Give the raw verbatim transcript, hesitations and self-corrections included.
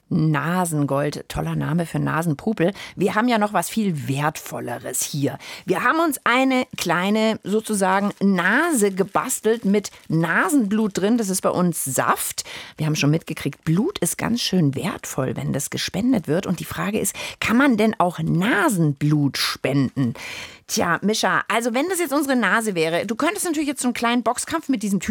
Nasengold, toller Name für Nasenpupel. Wir haben ja noch was viel Wertvolleres hier. Wir haben uns eine kleine, sozusagen, Nase gebastelt mit Nasenblut drin. Das ist bei uns Saft. Wir haben schon mitgekriegt, Blut ist ganz schön wertvoll, wenn das gespendet wird. Und die Frage ist, kann man denn auch Nasenblut spenden? Tja, Mischa, also wenn das jetzt unsere Nase wäre, du könntest natürlich jetzt so einen kleinen Boxkampf mit diesem Typ